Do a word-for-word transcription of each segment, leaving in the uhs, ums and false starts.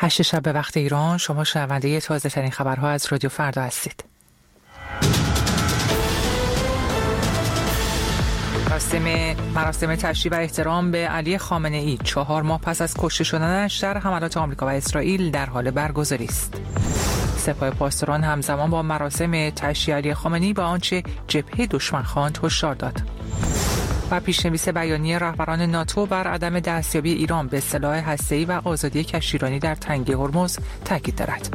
هشت شب به وقت ایران. شما شنونده تازه ترین خبرها از رادیو فردا هستید. مراسم مراسم تشییع و احترام به علی خامنه ای چهار ماه پس از کشته شدنش در حملات آمریکا و اسرائیل در حال برگزاری است. سپاه پاسداران همزمان با مراسم تشییع علی خامنه ای به آنچه جبهه دشمن خواند هشدار داد. و پیشنویس بیانیه رهبران ناتو بر عدم دستیابی ایران به سلاح هسته‌ای و آزادی کشتیرانی در تنگه هرمز تاکید دارد.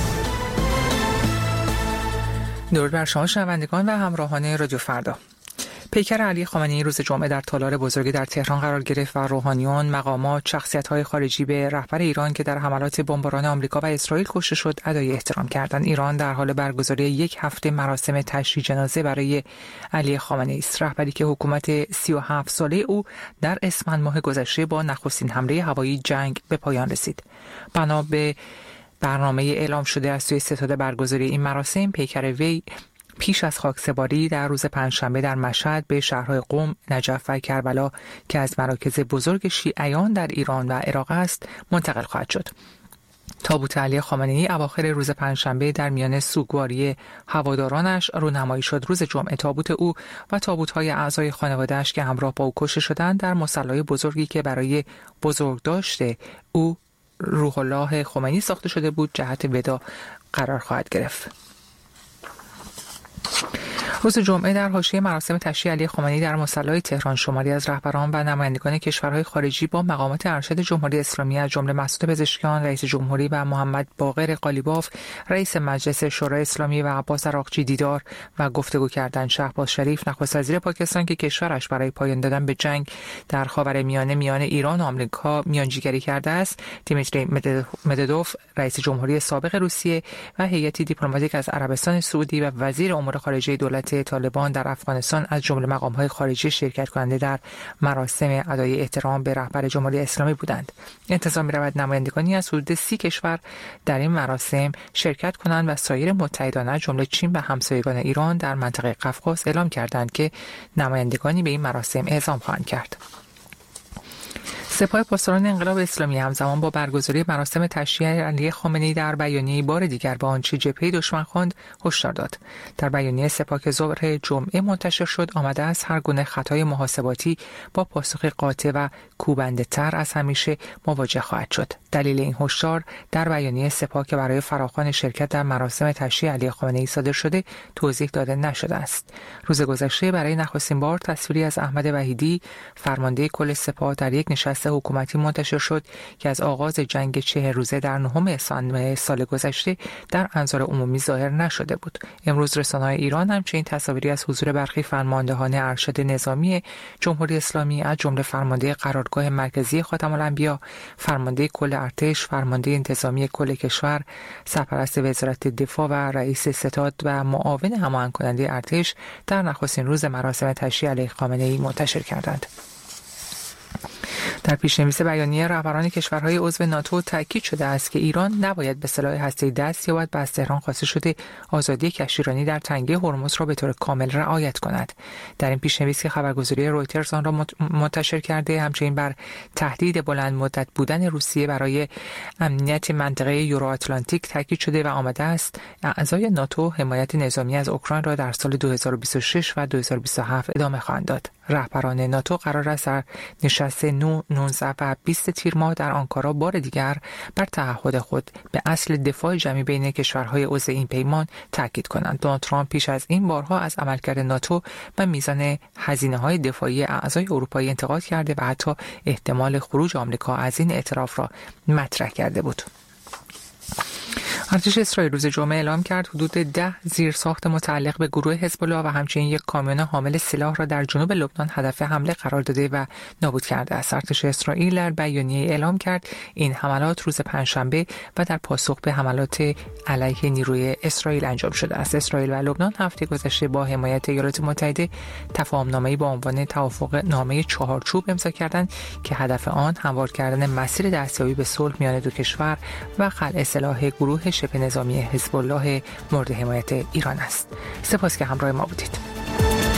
درود بر شما شنوندگان و همراهان رادیو فردا. پیکر علی خامنه ای روز جمعه در تالار بزرگی در تهران قرار گرفت و روحانیون، مقامات، شخصیت‌های خارجی به رهبر ایران که در حملات بمباران آمریکا و اسرائیل کشته شد ادای احترام کردند. ایران در حال برگزاری یک هفته مراسم تشییع جنازه برای علی خامنه ای است، رهبری که حکومت سی و هفت ساله او در اسفند ماه گذشته با نخستین حمله هوایی جنگ به پایان رسید. بنا به برنامه اعلام شده از سوی ستاد برگزاری این مراسم، پیکر وی پیش از خاکسپاری در روز پنجشنبه در مشهد به شهرهای قم، نجف و کربلا که از مراکز بزرگ شیعیان در ایران و عراق است منتقل خواهد شد. تابوت علی خامنه ای اواخر روز پنجشنبه در میان سوگواری هوادارانش رونمایی شد. روز جمعه تابوت او و تابوت‌های اعضای خانواده‌اش که همراه با او کشته شدند در مصلی بزرگی که برای بزرگداشت او روح الله خمینی ساخته شده بود جهت وداع قرار خواهد گرفت. روز جمعه در حاشیه مراسم تشییع علی خامنه ای در مصلی تهران شماری از رهبران و نمایندگان کشورهای خارجی با مقامات ارشد جمهوری اسلامی از جمله مسعود پزشکیان رئیس جمهوری و محمد باقر قالیباف رئیس مجلس شورای اسلامی و عباس عراقچی دیدار و گفتگو کردند. شهباز شریف نخست وزیر پاکستان که کشورش برای پایان دادن به جنگ در خاورمیانه میان ایران و آمریکا میانجیگری کرده است، دیمیتری مدودوف رئیس جمهوری سابق روسیه و هیئتی دیپلماتیک از عربستان سعودی و وزیر امور خارجه دولت طالبان در افغانستان از جمله مقام‌های خارجی شرکت کننده در مراسم ادای احترام به رهبر جمهوری اسلامی بودند. انتظار می‌رود نمایندگانی از حدود سی کشور در این مراسم شرکت کنند و سایر متحدان جمله چین و همسایگان ایران در منطقه قفقاز اعلام کردند که نمایندگانی به این مراسم اعزام خواهند کرد. سپاه پاسداران انقلاب اسلامی همزمان با برگزاری مراسم تشییع علی خامنه ای در بیانیه بار دیگر به آنچه جبهه دشمن خواند هشدار داد. در بیانیه سپاه که ظهر جمعه منتشر شد آمده است هر گونه خطای محاسباتی با پاسخ قاطع و کوبنده تر از همیشه مواجه خواهد شد. دلیل این هشدار در بیانیه سپاه که برای فراخوان شرکت در مراسم تشییع علی خامنه ای صادر شده توضیح داده نشده است. روز گذشته برای نخستین بار تصویری از احمد وحیدی فرمانده کل سپاه در یک نشست حکومتی منتشر شد که از آغاز جنگ چهل روزه در نهم اسفند سال گذشته در انظار عمومی ظاهر نشده بود. امروز رسانه‌های ایران همچنین تصاویری از حضور برخی فرماندهان ارشد نظامی جمهوری اسلامی از جمله فرمانده قرارگاه مرکزی خاتم الانبیا، فرمانده کل ارتش، فرمانده انتظامی کل کشور، سرپرست وزارت دفاع و رئیس ستاد و معاون هماهنگ کننده ارتش در نخستین روز مراسم تشییع علی خامنه ای منتشر کردند. در پیشنویس بیانیه رهبران کشورهای عضو ناتو تاکید شده است که ایران نباید به سلاح هسته‌ای دست یابد و از تهران خواسته شده آزادی کشتیرانی در تنگه هرمز را به طور کامل رعایت کند. در این پیشنویس که خبرگزاری رویترز آن را منتشر کرده همچنین بر تهدید بلند مدت بودن روسیه برای امنیت منطقه یورو آتلانتیک تاکید شده و آمده است اعضای ناتو حمایت نظامی از اوکراین را در سال دو هزار و بیست و شش و دو هزار و بیست و هفت ادامه خواهند داد. رهبران ناتو قرار است در نشست نو، نوزده و بیست تیر ماه در آنکارا بار دیگر بر تعهد خود به اصل دفاع جمعی بین کشورهای عضو این پیمان تاکید کنند. دونالد ترامپ پیش از این بارها از عملکرد ناتو و میزان هزینه‌های دفاعی اعضای اروپایی انتقاد کرده و حتی احتمال خروج آمریکا از این اعتراف را مطرح کرده بود. ارتش اسرائیل روز جمعه اعلام کرد حدود ده زیرساخت متعلق به گروه حزب الله و همچنین یک کامیون حامل سلاح را در جنوب لبنان هدف حمله قرار داده و نابود کرده است. ارتش اسرائیل در بیانیه اعلام کرد این حملات روز پنجشنبه و در پاسخ به حملات علیه نیروی اسرائیل انجام شده است. اسرائیل و لبنان هفته گذشته با حمایت ایالات متحده تفاهم‌نامه‌ای با عنوان توافق نامه چهارچوب امضا کردند که هدف آن هموار کردن مسیر دستیابی به صلح میان دو کشور و خلع سلاح گروه شبه نظامی حزب الله مورد حمایت ایران است. سپاس که همراه ما بودید.